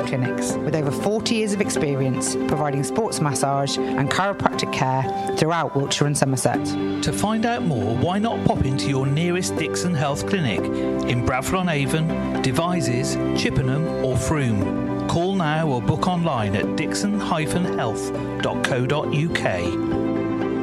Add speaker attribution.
Speaker 1: clinics with over 40 years of experience providing sports massage and chiropractic care throughout Wiltshire and Somerset.
Speaker 2: To find out more, why not pop into your nearest Dixon Health Clinic in Bradford-on-Avon, Devizes, Chippenham or Frome. Call now or book online at dixon-health.co.uk.